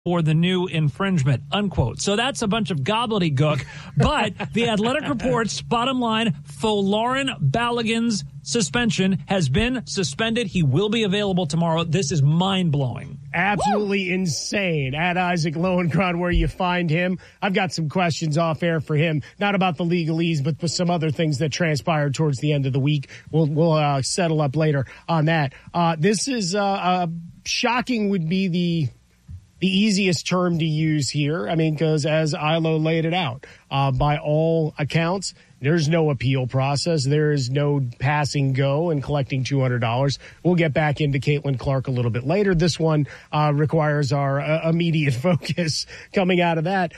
for the new infringement, unquote. So that's a bunch of gobbledygook. But the Athletic reports, bottom line, Folarin Balogun's suspension has been suspended. He will be available tomorrow. This is mind-blowing. Absolutely insane. At Isaac Lowenkron, where you find him. I've got some questions off air for him, not about the legalese, but for some other things that transpired towards the end of the week. We'll settle up later on that. This is shocking would be the easiest term to use here. I mean, because as Ilo laid it out, by all accounts, there's no appeal process. There is no passing go and collecting $200. We'll get back into Caitlin Clark a little bit later. This one requires our immediate focus coming out of that.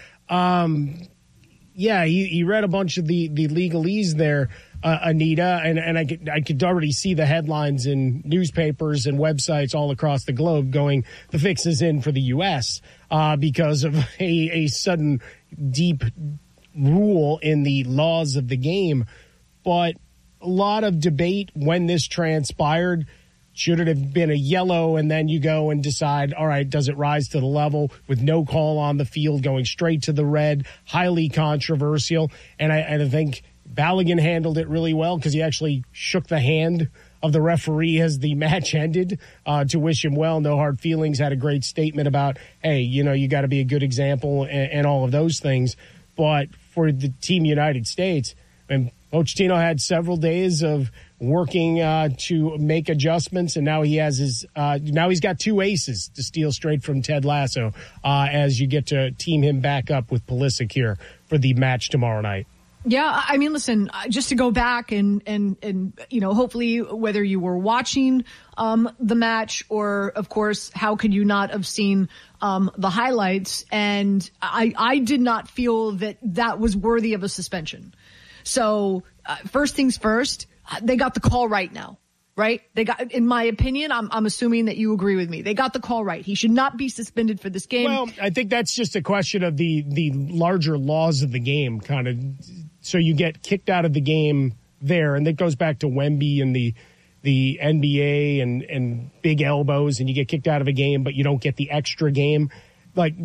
He read a bunch of the legalese there, Anita, and I could already see the headlines in newspapers and websites all across the globe going, the fix is in for the U.S. Because of a sudden deep rule in the laws of the game. But a lot of debate when this transpired. Should it have been a yellow, and then you go and decide, all right, does it rise to the level with no call on the field, going straight to the red? Highly controversial. And I think Balogun handled it really well because he actually shook the hand of the referee as the match ended to wish him well. No hard feelings. Had a great statement about, hey, you got to be a good example and all of those things. But for the Team United States, and Pochettino had several days of working to make adjustments, and now he has he's got two aces to steal straight from Ted Lasso as you get to team him back up with Pulisic here for the match tomorrow night. Yeah, I mean, listen, just to go back and hopefully whether you were watching the match or, of course, how could you not have seen the highlights? And I did not feel that was worthy of a suspension. So first things first, they got the call right now, right? They got, in my opinion, I'm assuming that you agree with me. They got the call right. He should not be suspended for this game. Well, I think that's just a question of the larger laws of the game, kind of. So you get kicked out of the game there, and that goes back to Wemby and the NBA and big elbows, and you get kicked out of a game, but you don't get the extra game. Like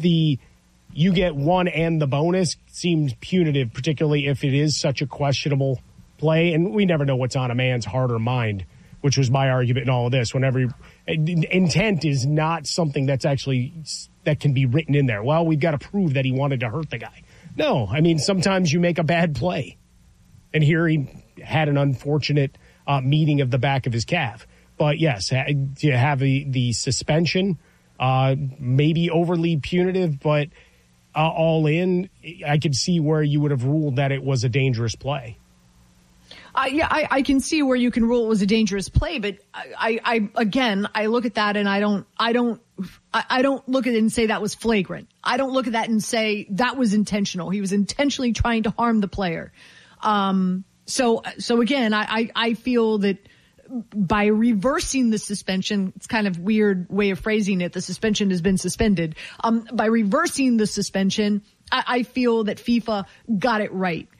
you get one and the bonus seems punitive, particularly if it is such a questionable play. And we never know what's on a man's heart or mind, which was my argument in all of this. Whenever intent is not something that can be written in there. Well, we've got to prove that he wanted to hurt the guy. No, I mean, sometimes you make a bad play. And here he had an unfortunate meeting of the back of his calf. But yes, to have the suspension, maybe overly punitive, but all in, I could see where you would have ruled that it was a dangerous play. I can see where you can rule it was a dangerous play, but I look at that and I don't look at it and say that was flagrant. I don't look at that and say that was intentional. He was intentionally trying to harm the player. So again, I feel that by reversing the suspension, it's kind of weird way of phrasing it. The suspension has been suspended. By reversing the suspension, I feel that FIFA got it right.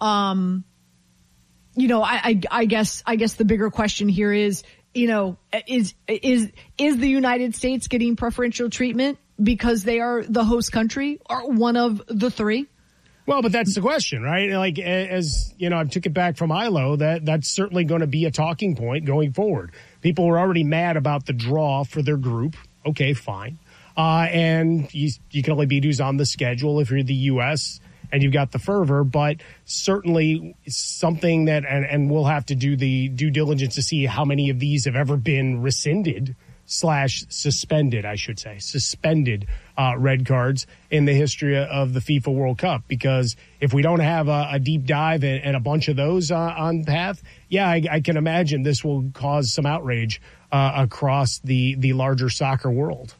I guess the bigger question here is, is the United States getting preferential treatment because they are the host country or one of the three? Well, but that's the question, right? Like, as you know, I took it back from Ilo, that's certainly going to be a talking point going forward. People were already mad about the draw for their group. Okay, fine. And you can only beat who's on the schedule if you're the U.S., and you've got the fervor, but certainly something that, and we'll have to do the due diligence to see how many of these have ever been rescinded / suspended, I should say, suspended red cards in the history of the FIFA World Cup. Because if we don't have a deep dive and a bunch of those on path, I can imagine this will cause some outrage across the larger soccer world.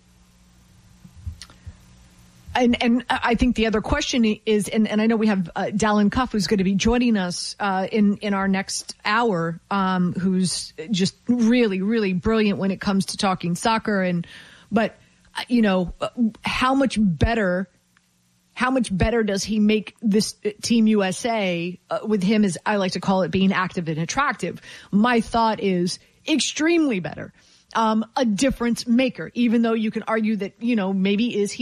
And I think the other question is, and I know we have Dallin Cuff, who's going to be joining us in our next hour, who's just really, really brilliant when it comes to talking soccer. But how much better does he make this Team USA with him, as I like to call it, being active and attractive? My thought is extremely better. a difference maker, even though you can argue that, maybe is he